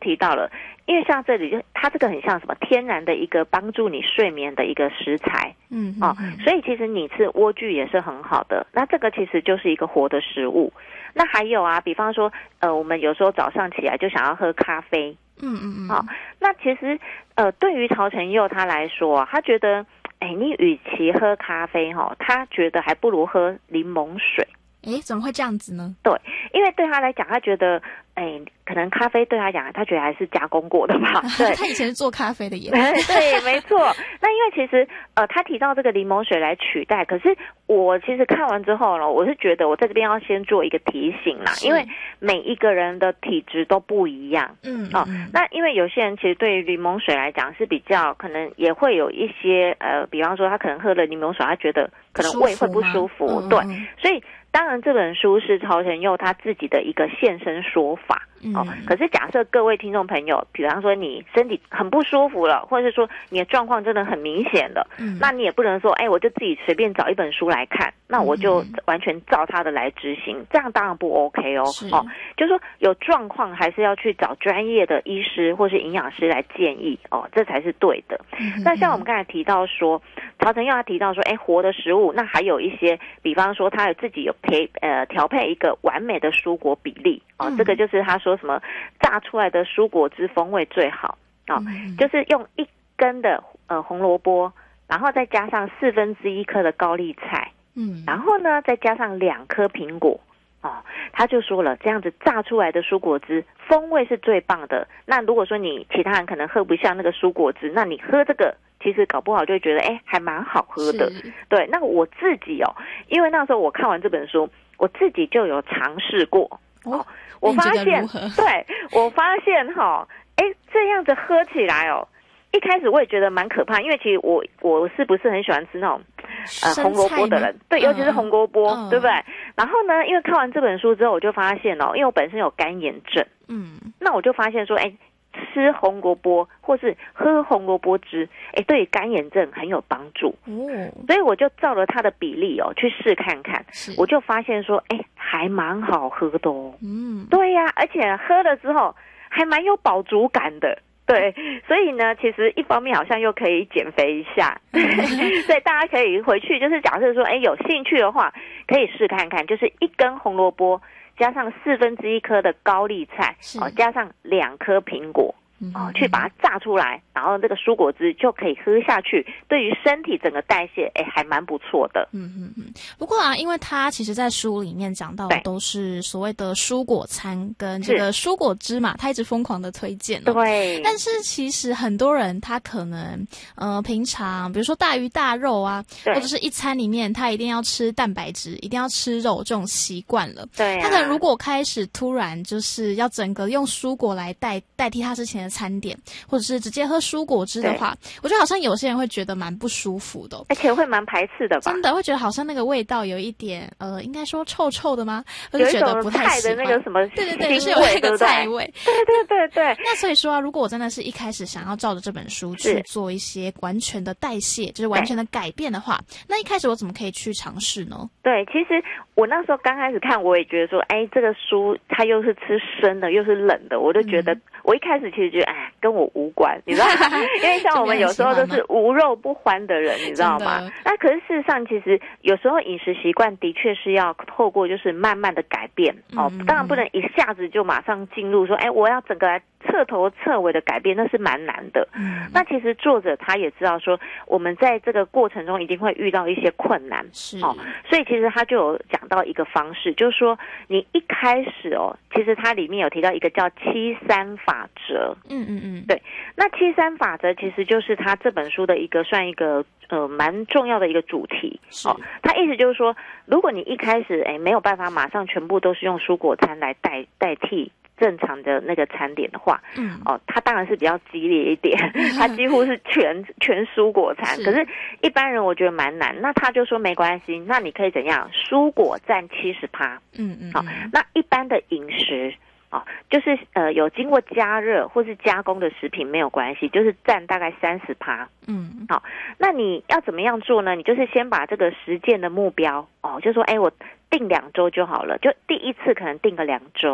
提到了，因为像这里就它这个很像什么天然的一个帮助你睡眠的一个食材，所以其实你吃莴苣也是很好的。那这个其实就是一个活的食物。那还有啊，比方说我们有时候早上起来就想要喝咖啡，那其实对于曹承佑他来说，他觉得你与其喝咖啡他觉得还不如喝柠檬水。 怎么会这样子呢？ 对，因为对他来讲，他觉得可能咖啡对他讲，他觉得还是加工过的吧。对， 他以前是做咖啡的耶。 对，没错。那因为其实他提到这个柠檬水来取代，可是我其实看完之后呢，我是觉得我在这边要先做一个提醒啦，因为每一个人的体质都不一样。那因为有些人其实对于柠檬水来讲是比较可能也会有一些比方说他可能喝了柠檬水，他觉得可能胃会不舒服。对，所以当然这本书是曹承佑他自己的一个现身说法。可是假设各位听众朋友，比方说你身体很不舒服了，或者是说你的状况真的很明显的，那你也不能说我就自己随便找一本书来看，那我就完全照他的来执行，这样当然不 OK 哦。就是说有状况还是要去找专业的医师或是营养师来建议这才是对的。那像我们刚才提到说，曹承佑他提到说活的食物，那还有一些比方说他有自己有调配一个完美的蔬果比例这个就是他说什么榨出来的蔬果汁风味最好就是用1根的红萝卜，然后再加上1/4颗的高丽菜，然后呢再加上2颗苹果他就说了，这样子榨出来的蔬果汁风味是最棒的。那如果说你其他人可能喝不像那个蔬果汁，那你喝这个其实搞不好就会觉得还蛮好喝的。对，那我自己因为那时候我看完这本书，我自己就有尝试过我发现对，我发现这样子喝起来一开始我也觉得蛮可怕，因为其实我是不是很喜欢吃那种红萝卜的人，对，尤其是红萝卜，对不对？然后呢，因为看完这本书之后，我就发现因为我本身有干眼症，那我就发现说，吃红萝卜或是喝红萝卜汁，对干眼症很有帮助。所以我就照了它的比例去试看看，我就发现说，还蛮好喝的对呀，而且喝了之后还蛮有饱足感的。对，所以呢，其实一方面好像又可以减肥一下，所以大家可以回去，就是假设说，有兴趣的话，可以试看看，就是1根红萝卜加上1/4颗的高丽菜，加上2颗苹果。去把它榨出来，然后这个蔬果汁就可以喝下去，对于身体整个代谢还蛮不错的。 不过因为他其实在书里面讲到的都是所谓的蔬果餐跟这个蔬果汁嘛，他一直疯狂的推荐对， 但是其实很多人他可能平常比如说大鱼大肉啊，或者是一餐里面他一定要吃蛋白质，一定要吃肉这种习惯了。对，他可能如果开始突然就是要整个用蔬果来代替他之前的餐点，或者是直接喝蔬果汁的话，我觉得好像有些人会觉得蛮不舒服的， 而且会蛮排斥的吧？ 真的会觉得好像那个味道有一点应该说臭臭的吗？或者觉得不太喜欢， 有一种菜的那个什么对，是有那个菜味。 对。 那所以说如果我真的是一开始想要照着这本书去做一些完全的代谢，就是完全的改变的话，那一开始我怎么可以去尝试呢？ 对，其实我那时候刚开始看，我也觉得说，这个书它又是吃生的，又是冷的，我就觉得我一开始其实觉得，跟我无关，你知道吗？因为像我们有时候都是无肉不欢的人，你知道吗？那可是事实上，其实有时候饮食习惯的确是要透过就是慢慢的改变当然不能一下子就马上进入说，我要整个来彻头彻尾的改变，那是蛮难的。那其实作者他也知道说，我们在这个过程中一定会遇到一些困难，所以其实他就有讲到一个方式，就是说你一开始其实他里面有提到一个叫7-3法则。对，那7-3法则其实就是他这本书的一个算一个蛮重要的一个主题。他意思就是说，如果你一开始没有办法马上全部都是用蔬果餐来代替正常的那个餐点的话，它当然是比较激烈一点，它几乎是全蔬果餐。可是一般人我觉得蛮难，那他就说没关系，那你可以怎样？蔬果占70%，那一般的饮食就是有经过加热或是加工的食品没有关系，就是占大概30%。那你要怎么样做呢？你就是先把这个实践的目标就说我定2周就好了，就第一次可能定个2周。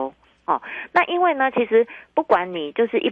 哦，那因为呢，其实不管你就是一